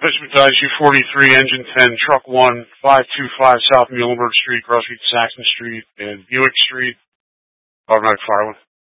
Dispatch 243, Engine 10, Truck 1, 525 South Muhlenberg Street, Cross Street, Saxon Street, and Buick Street. Automatic fire one.